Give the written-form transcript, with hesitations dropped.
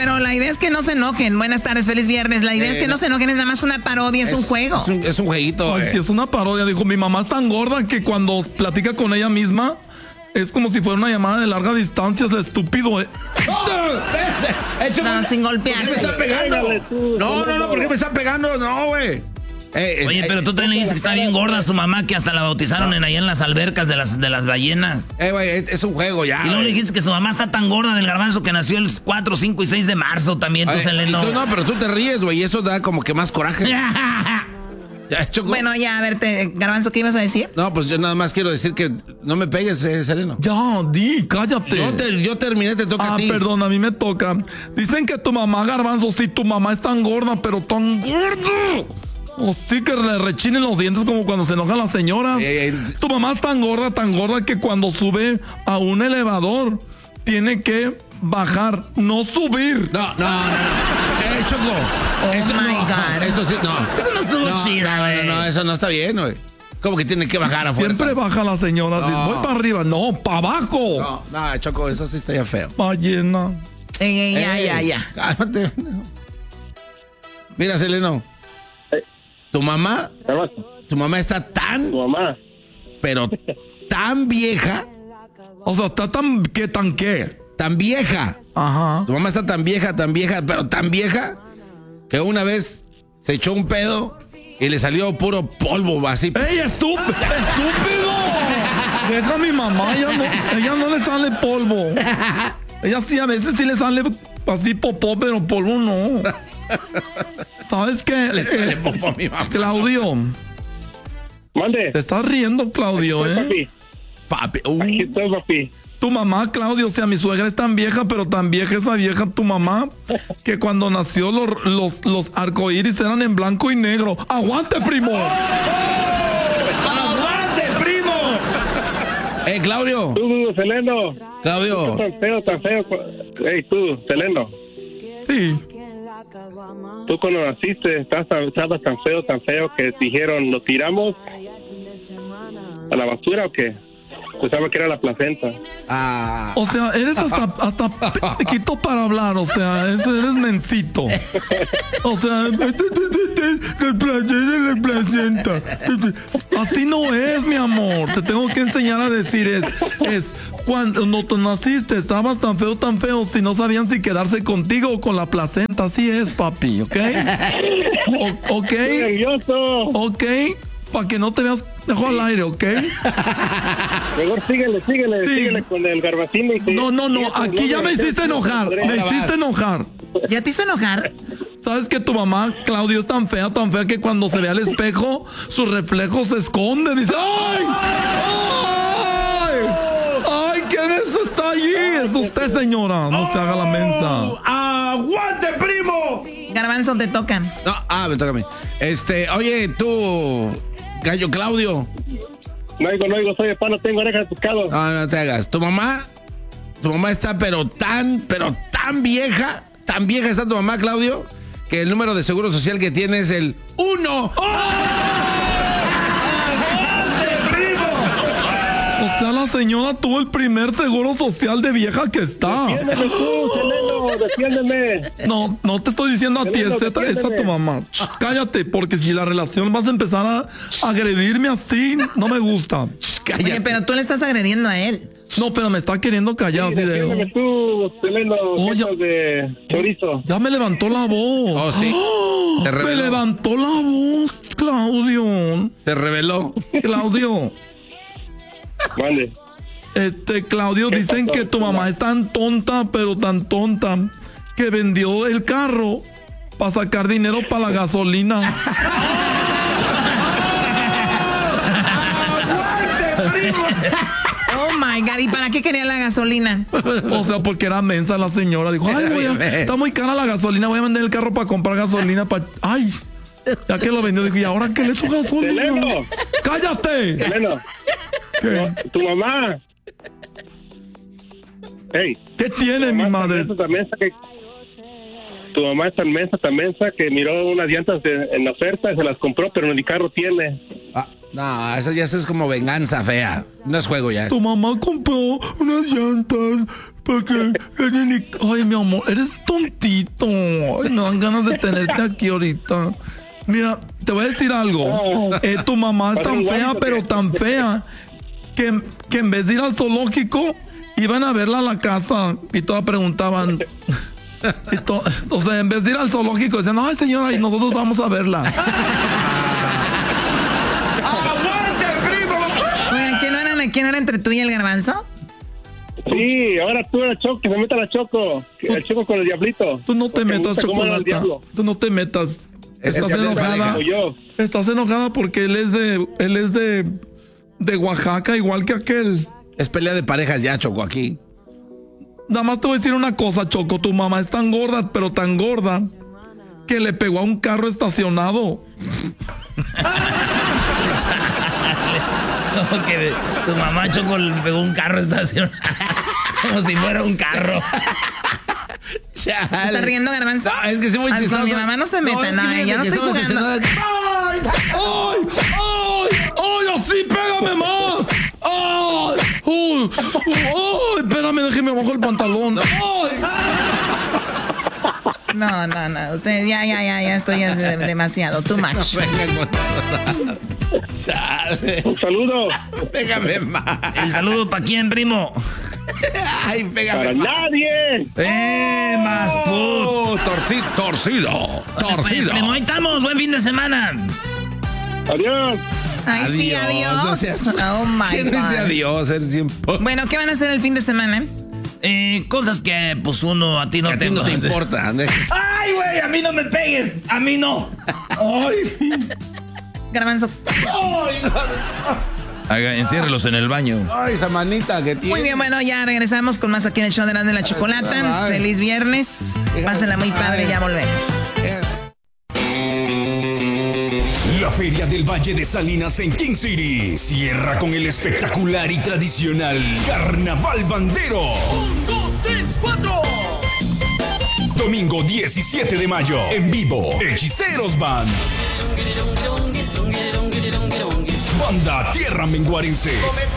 pero la idea es que no se enojen. Buenas tardes, feliz viernes. La idea es que no se enojen, es nada más una parodia, es un juego. Es un jueguito. Ay, sí, es una parodia. Dijo, mi mamá es tan gorda que cuando platica con ella misma es como si fuera una llamada de larga distancia. Es el estúpido. No, sin golpearse. ¿Por qué me está pegando? No, ¿por qué me está pegando? No, güey. Oye, pero tú también le dices que está bien gorda su mamá, que hasta la bautizaron allá en las albercas de las ballenas. Güey, es un juego ya. Y luego le dijiste que su mamá está tan gorda del garbanzo que nació el 4, 5 y 6 de marzo también, tú, Seleno. No, pero tú te ríes, güey, y eso da como que más coraje. Bueno, ya, a ver, Garbanzo, ¿qué ibas a decir? No, pues yo nada más quiero decir que no me pegues, Seleno. Ya, cállate. Yo terminé, te toca a ti. Perdón, a mí me toca. Dicen que tu mamá, Garbanzo, sí, tu mamá es tan gorda, pero tan gorda. O sí que le rechinen los dientes como cuando se enojan las señoras. Tu mamá es tan gorda que cuando sube a un elevador tiene que bajar, no subir. No. Choco. God. Eso sí, no. Eso no estuvo chida, güey. No, eso no está bien, güey. ¿Cómo que tiene que bajar a fuerza? Siempre baja la señora. No. Voy para arriba. No, para abajo. No, Choco, eso sí está ya feo. Ballena. Ya. Cálmate. Mira, Seleno. Tu mamá está tan... Tu mamá. Pero tan vieja. O sea, está tan qué. Tan vieja. Ajá. Tu mamá está tan vieja, pero tan vieja que una vez se echó un pedo y le salió puro polvo así. ¡Ey, estúpido! Deja a mi mamá, ella no le sale polvo. Ella sí, a veces sí le sale así popó, pero polvo no. ¿Sabes qué? Le sale popó a mi mamá. Claudio. Mande. Te estás riendo, Claudio, Papi. Aquí estoy, papi. Tu mamá, Claudio, o sea, mi suegra es tan vieja, pero tan vieja esa vieja, tu mamá, que cuando nació los arcoíris eran en blanco y negro. ¡Aguante, primo! ¡Aguante, primo! Claudio. Tú, Seleno. Claudio. Tan feo. Ey, tú, Seleno. Sí. Tú cuando naciste estabas tan feo que dijeron, ¿lo tiramos a la basura o qué? Pensaba que era la placenta. O sea, eres hasta pequito para hablar, o sea, eres mencito. O sea, la placenta. Así no es, mi amor. Te tengo que enseñar a decir es cuando tú naciste estabas tan feo, si no sabían si quedarse contigo o con la placenta. Así es, papi, ¿ok? ¿Ok? Nervioso. ¿Ok? Para que no te veas, dejo al aire, ¿ok? Mejor síguele con el garbacín. No, aquí ya me hiciste enojar. ¿Ya te hizo enojar? ¿Sabes que tu mamá, Claudio, es tan fea que cuando se ve al espejo, su reflejo se esconde? Dice, ¡ay! ¿Quién está allí? Es usted, señora. No se haga la mensa. ¡Aguante, primo! Garbanzo, te toca. No, me toca a mí. Oye, tú, gallo Claudio. No oigo, soy de pan, no tengo orejas de pescado. No te hagas. Tu mamá está pero tan vieja está tu mamá, Claudio, que el número de seguro social que tiene es el 1. O sea, la señora tuvo el primer seguro social de vieja que está. Defiéndeme tú, Seleno, defiéndeme. No te estoy diciendo a ti, Seleno, es a tu mamá. Cállate, porque si la relación vas a empezar a agredirme así, no me gusta. Cállate. Oye, pero tú le estás agrediendo a él. No, pero me está queriendo callar así de... Defiéndeme tú, Seleno, Oye. de chorizo. Ya me levantó la voz. Oh, sí. Se Me reveló. levantó la voz, Claudio. Se reveló. Claudio. Vale. Claudio, dicen que tu mamá es tan tonta, pero tan tonta, que vendió el carro para sacar dinero para la gasolina. ¡Aguante, primo! Oh my God, ¿y para qué quería la gasolina? O sea, porque era mensa la señora. Dijo, está muy cara la gasolina, voy a vender el carro para comprar gasolina para... Ay, ya que lo vendió, dijo, ¿y ahora qué le echo gasolina? Seleno. ¡Cállate! Seleno. ¿Qué? Tu mamá. Hey. ¿Qué tiene mi madre? Tu mamá es tan mensa que miró unas llantas en oferta y se las compró, pero ni carro tiene. No, eso es como venganza fea. No es juego ya. Tu mamá compró unas llantas, Porque, ay, mi amor, eres tontito. Ay, me dan ganas de tenerte aquí ahorita. Mira, te voy a decir algo. Tu mamá es tan fea, pero tan fea, que en vez de ir al zoológico, iban a verla a la casa y todas preguntaban. O sea, en vez de ir al zoológico, decían, ay, señora, y nosotros vamos a verla. ¡Aguante, primo! Oigan, ¿quién no era entre tú y el Garbanzo? Sí, ahora tú eres Choco, que se meta la Choco. El Choco con el diablito. Tú no te metas, Chocolata. Tú no te metas. Estás enojada. Estás enojada porque él es de Oaxaca, igual que aquel. Es pelea de parejas ya, Choco, aquí. Nada más te voy a decir una cosa, Choco. Tu mamá es tan gorda, pero tan gorda, que le pegó a un carro estacionado. Como que tu mamá, Choco, le pegó un carro estacionado. Como si fuera un carro. ¿Estás riendo, Garbanzo? No, es que sí muy chistoso. Con mi mamá no se meta, ya no estoy jugando. ¡Ay! ¡Así, pégame más! ¡Ay! ¡Ay! Espérame, déjeme abajo el pantalón. ¡Ay! No. Usted, ya, esto ya es demasiado. Too much. Un saludo. Pégame más. ¿El saludo para quién, primo? Ay, pégame Para más. nadie. Más put. Torcido. Pues, primo, ahí estamos. Buen fin de semana. Adiós. Ay, sí, Adiós, no adiós. seas- Oh, my ¿Quién dice God. adiós? El tiempo. Bueno, ¿qué van a hacer el fin de semana? Cosas que, pues, uno a ti no A ti no te importa. ¡Ay, güey! A mí no me pegues. A mí no. ¡Ay! Garbanzo. Enciérrelos en el baño. Ay, esa manita que tiene. Muy bien, bueno, ya regresamos con más aquí en el show de Erasmo y la Chocolata. Ay. Feliz viernes. Pásenla muy padre, ya volvemos. La Feria del Valle de Salinas en King City cierra con el espectacular y tradicional Carnaval Bandero. 1, 2, 3, 4. Domingo 17 de mayo, en vivo, Hechiceros Band. Banda Tierra Menguarense.